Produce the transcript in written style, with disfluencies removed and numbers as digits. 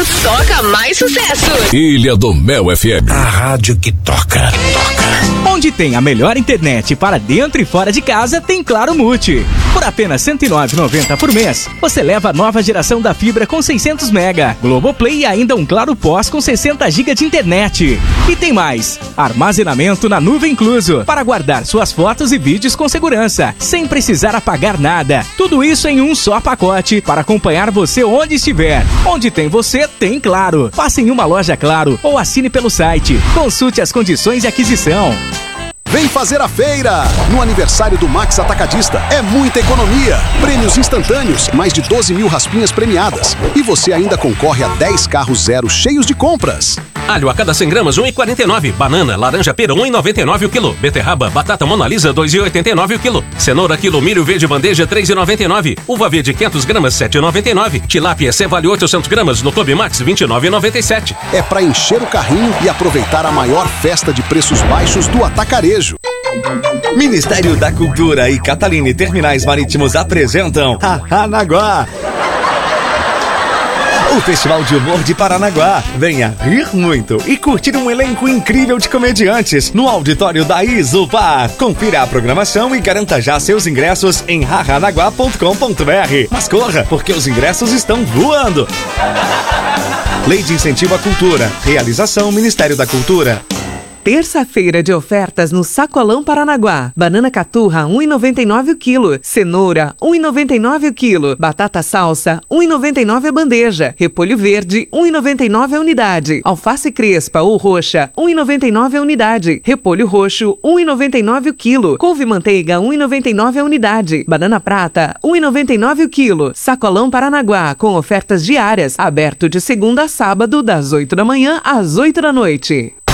toca mais sucesso. Ilha do Mel FM. A rádio que toca. Onde tem a melhor internet para dentro e fora de casa, tem Claro Multi. Por apenas R$ 109,90 por mês, você leva a nova geração da fibra com 600 mega, Globoplay e ainda um Claro Pós com 60 GB de internet. E tem mais, armazenamento na nuvem incluso, para guardar suas fotos e vídeos com segurança, sem precisar apagar nada. Tudo isso em um só pacote, para acompanhar você onde estiver. Onde tem você, tem Claro. Passe em uma loja Claro ou assine pelo site. Consulte as condições de aquisição. Vem fazer a feira! No aniversário do Max Atacadista. É muita economia. Prêmios instantâneos, mais de 12 mil raspinhas premiadas. E você ainda concorre a 10 carros zero cheios de compras. Alho a cada 100 gramas, 1,49. Banana, laranja pera, 1,99 o quilo. Beterraba, batata Mona Lisa, 2,89 o quilo. Cenoura, quilo, milho verde bandeja, 3,99. Uva verde, 500 gramas, 7,99. Tilápia, cevale 800 gramas, no Clube Max, 29,97. É pra encher o carrinho e aproveitar a maior festa de preços baixos do atacarejo. Ministério da Cultura e Cataline Terminais Marítimos apresentam Paranaguá. O Festival de Humor de Paranaguá. Venha rir muito e curtir um elenco incrível de comediantes no auditório da Isupar. Confira a programação e garanta já seus ingressos em raranaguá.com.br. Mas corra, porque os ingressos estão voando. Lei de Incentivo à Cultura. Realização Ministério da Cultura. Terça-feira de ofertas no Sacolão Paranaguá. Banana caturra, 1,99 o quilo. Cenoura, 1,99 o quilo. Batata salsa, 1,99 a bandeja. Repolho verde, 1,99 a unidade. Alface crespa ou roxa, 1,99 a unidade. Repolho roxo, 1,99 o quilo. Couve-manteiga, 1,99 a unidade. Banana prata, 1,99 o quilo. Sacolão Paranaguá, com ofertas diárias. Aberto de segunda a sábado, das 8 da manhã às 8 da noite.